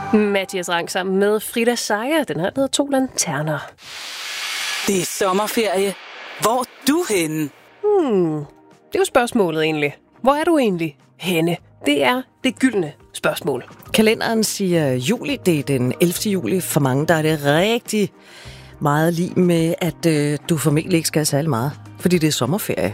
Mathias Rang sammen med Frida Seier. Den her hedder 2 lanterner. Det er sommerferie. Hvor er du henne? Det er jo spørgsmålet egentlig. Hvor er du egentlig henne? Det er det gyldne spørgsmål. Kalenderen siger juli. Det er den 11. juli. For mange der er det rigtig meget lige med, at du formentlig ikke skal særlig meget. Fordi det er sommerferie.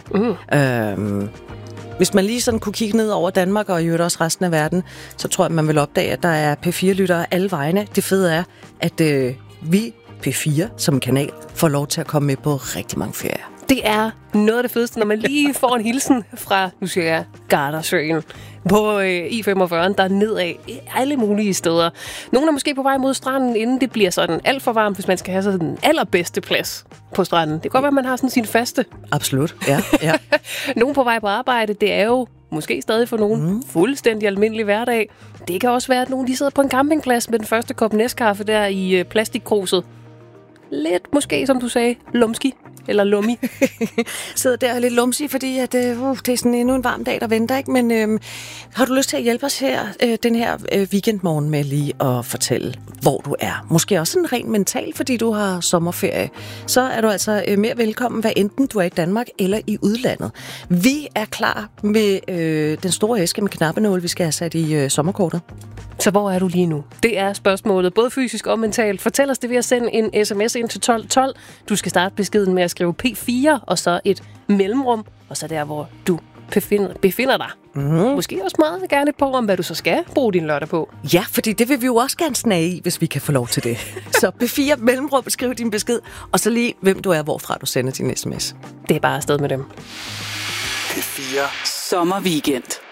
Hvis man lige sådan kunne kigge ned over Danmark og i øvrigt også resten af verden, så tror jeg, man vil opdage, at der er P4-lyttere alle vegne. Det fede er, at vi P4 som kanal får lov til at komme med på rigtig mange ferier. Det er noget af det fedeste, når man lige får en hilsen fra, nu siger jeg, Gardasøen på I-45'en, der er nedad alle mulige steder. Nogle er måske på vej mod stranden, inden det bliver sådan alt for varmt, hvis man skal have sådan den allerbedste plads på stranden. Det kan godt være, at man har sådan sin faste. Absolut, ja. Nogle på vej på arbejde, det er jo måske stadig for nogen fuldstændig almindelig hverdag. Det kan også være, at nogen de sidder på en campingplads med den første kop næskaffe der i plastikkruset. Lidt måske, som du sagde, lumski. Eller lummi. Sidder der lidt lumsi, fordi at, det er sådan endnu en varm dag, der venter, ikke? Men har du lyst til at hjælpe os her den her weekendmorgen med lige at fortælle, hvor du er? Måske også sådan rent mentalt, fordi du har sommerferie. Så er du altså mere velkommen, hvad enten du er i Danmark eller i udlandet. Vi er klar med den store æske med knappenål, vi skal have sat i sommerkortet. Så hvor er du lige nu? Det er spørgsmålet, både fysisk og mentalt. Fortæl os det ved at sende en sms ind til 1212. Du skal starte beskeden med at skrive P4, og så et mellemrum, og så der, hvor du befinder dig. Måske også meget gerne på, om hvad du så skal bruge din lørdag på. Ja, fordi det vil vi jo også gerne snage i, hvis vi kan få lov til det. Så P4 mellemrum, skriv din besked, og så lige, hvem du er, hvorfra du sender din sms. Det er bare afsted med dem. P4 Sommerweekend.